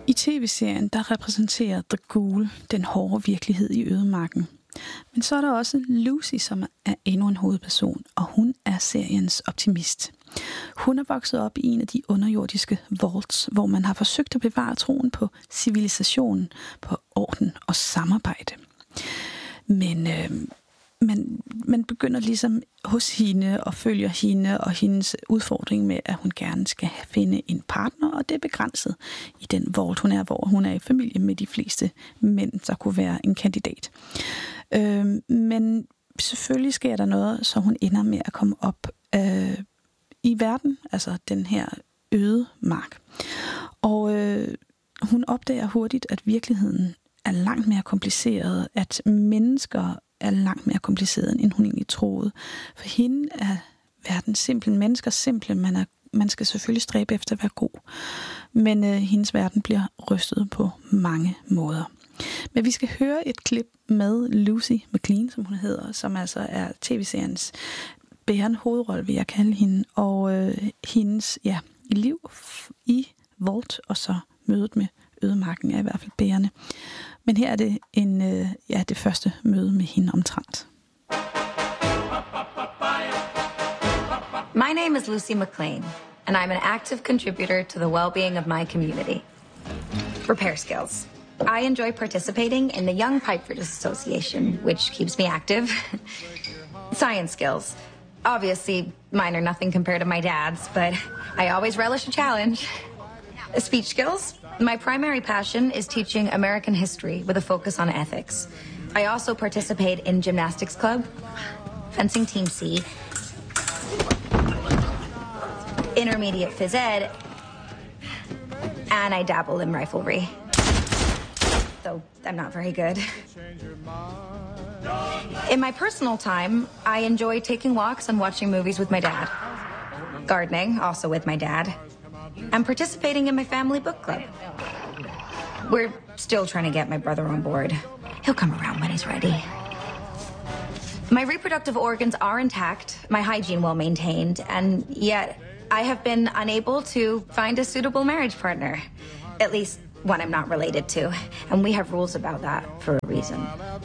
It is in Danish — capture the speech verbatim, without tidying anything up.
I tv-serien, der repræsenterer The Ghoul den hårde virkelighed i ødemarken. Men så er der også Lucy, som er endnu en hovedperson, og hun er seriens optimist. Hun er vokset op i en af de underjordiske vaults, hvor man har forsøgt at bevare troen på civilisationen, på orden og samarbejde. Men øh, man, man begynder ligesom hos hende og følger hende og hendes udfordring med, at hun gerne skal finde en partner, og det er begrænset i den vault, hun er, hvor hun er i familie med de fleste mænd, der kunne være en kandidat. Øh, men selvfølgelig sker der noget, så hun ender med at komme op øh, i verden, altså den her øde mark. Og øh, hun opdager hurtigt, at virkeligheden er langt mere kompliceret, at mennesker er langt mere kompliceret, end hun egentlig troede. For hende er verden simpel, mennesker simple, man, er, man skal selvfølgelig stræbe efter at være god. Men øh, hendes verden bliver rystet på mange måder. Men vi skal høre et klip med Lucy McLean, som hun hedder, som altså er tv-seriens bærende hovedrolle, vil jeg kalde hende, og øh, hendes ja, liv i Vault, og så mødet med ødemarken er i hvert fald bærende. Men her er det en, øh, ja, det første møde med hende omtrent. My name is Lucy McLean, and I'm an active contributor to the well-being of my community. Repair skills. I enjoy participating in the Young Pipefitters Association, which keeps me active. Science skills. Obviously, mine are nothing compared to my dad's, but I always relish a challenge. Speech skills. My primary passion is teaching American history with a focus on ethics. I also participate in gymnastics club, fencing team C, intermediate phys ed, and I dabble in riflery. Though I'm not very good. In my personal time, I enjoy taking walks and watching movies with my dad. Gardening, also with my dad. And participating in my family book club. We're still trying to get my brother on board. He'll come around when he's ready. My reproductive organs are intact, my hygiene well maintained, and yet I have been unable to find a suitable marriage partner. At least one I'm not related to. And we have rules about that for a reason.